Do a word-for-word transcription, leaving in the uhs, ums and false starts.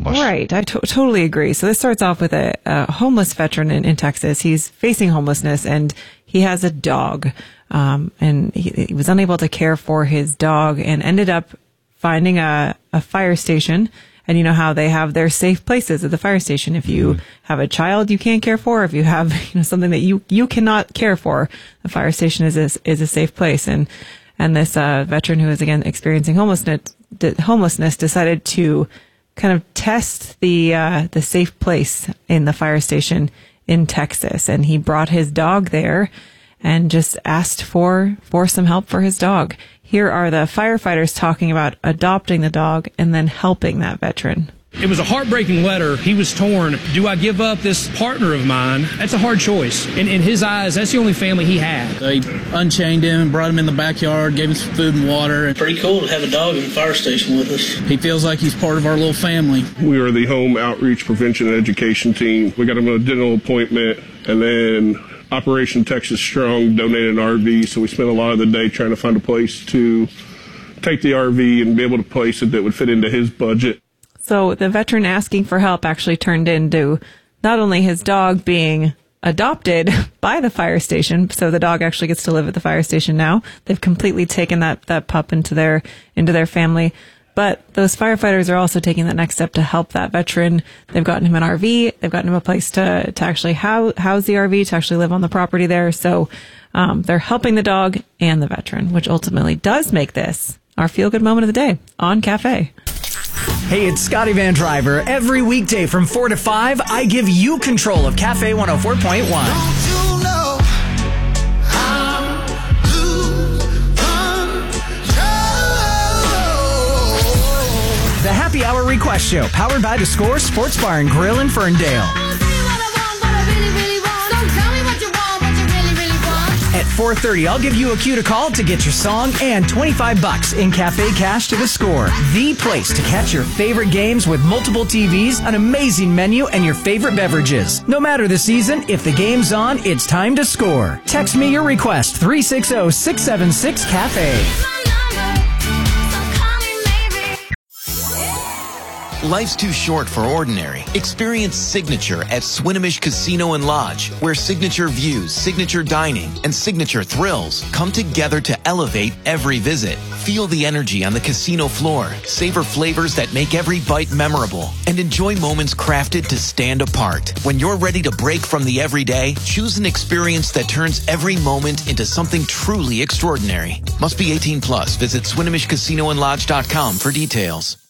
Right. I to- totally agree. So this starts off with a, a homeless veteran in, in Texas. He's facing homelessness and he has a dog. Um, and he, he was unable to care for his dog and ended up finding a, a fire station. And you know how they have their safe places at the fire station. If you mm. have a child you can't care for, if you have you know something that you, you cannot care for, the fire station is a, is a safe place. And and this uh, veteran who is again experiencing homelessness homelessness decided to kind of test the uh, the safe place in the fire station in Texas, and he brought his dog there and just asked for for some help for his dog. Here are the firefighters talking about adopting the dog and then helping that veteran. It was a heartbreaking letter. He was torn. Do I give up this partner of mine? That's a hard choice. In, in his eyes, that's the only family he had. They unchained him, brought him in the backyard, gave him some food and water. Pretty cool to have a dog in the fire station with us. He feels like he's part of our little family. We are the home outreach prevention and education team. We got him a dental appointment, and then Operation Texas Strong donated an R V, so we spent a lot of the day trying to find a place to take the R V and be able to place it that would fit into his budget. So the veteran asking for help actually turned into not only his dog being adopted by the fire station, so the dog actually gets to live at the fire station now. They've completely taken that, that pup into their into their family. But those firefighters are also taking that next step to help that veteran. They've gotten him an R V. They've gotten him a place to, to actually house, house the R V, to actually live on the property there. So um, they're helping the dog and the veteran, which ultimately does make this our feel-good moment of the day on Cafe. Hey, it's Scotty Van Driver. Every weekday from four to five, I give you control of Cafe one oh four point one. Don't you know I'm lose control? The Happy Hour Request Show, powered by The Score Sports Bar and Grill in Ferndale. At four thirty, I'll give you a cue to call to get your song and twenty-five bucks in cafe cash to The Score. The place to catch your favorite games with multiple T Vs, an amazing menu, and your favorite beverages. No matter the season, if the game's on, it's time to score. Text me your request, three six zero, six seven six, cafe. Life's too short for ordinary. Experience Signature at Swinomish Casino and Lodge, where signature views, signature dining, and signature thrills come together to elevate every visit. Feel the energy on the casino floor, savor flavors that make every bite memorable, and enjoy moments crafted to stand apart. When you're ready to break from the everyday, choose an experience that turns every moment into something truly extraordinary. Must be eighteen plus. Visit Swinomish Casino and Lodge dot com for details.